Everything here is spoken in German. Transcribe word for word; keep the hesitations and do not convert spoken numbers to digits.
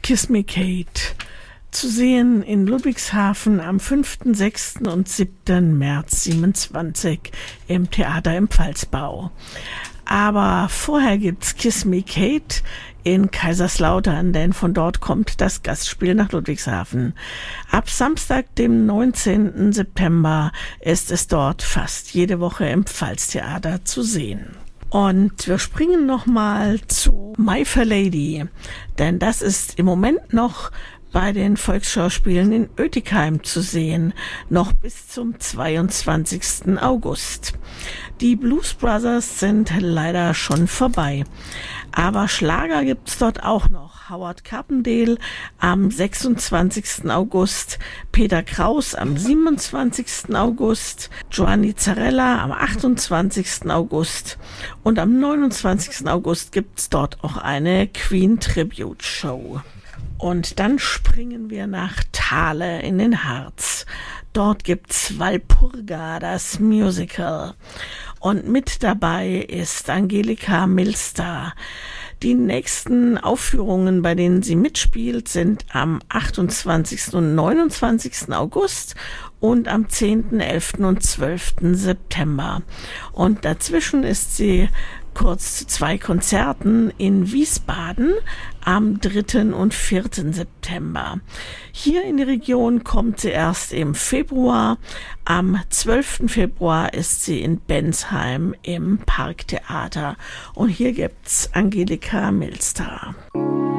Kiss Me Kate. Zu sehen in Ludwigshafen am fünften, sechsten und siebten März siebenundzwanzig im Theater im Pfalzbau. Aber vorher gibt's Kiss Me Kate in Kaiserslautern, denn von dort kommt das Gastspiel nach Ludwigshafen. Ab Samstag, dem neunzehnten September, ist es dort fast jede Woche im Pfalztheater zu sehen. Und wir springen nochmal zu My Fair Lady, denn das ist im Moment noch bei den Volksschauspielen in Oetikheim zu sehen, noch bis zum zweiundzwanzigsten August. Die Blues Brothers sind leider schon vorbei, aber Schlager gibt's dort auch noch. Howard Carpendale am sechsundzwanzigsten August, Peter Kraus am siebenundzwanzigsten August, Giovanni Zarella am achtundzwanzigsten August und am neunundzwanzigsten August gibt's dort auch eine Queen Tribute Show. Und dann springen wir nach Thale in den Harz. Dort gibt's Walpurga, das Musical. Und mit dabei ist Angelika Milster. Die nächsten Aufführungen, bei denen sie mitspielt, sind am achtundzwanzigsten und neunundzwanzigsten August und am zehnten, elften und zwölften September. Und dazwischen ist sie kurz zu zwei Konzerten in Wiesbaden am dritten und vierten September. Hier in die Region kommt sie erst im Februar. Am zwölften Februar ist sie in Bensheim im Parktheater. Und hier gibt's Angelika Milster.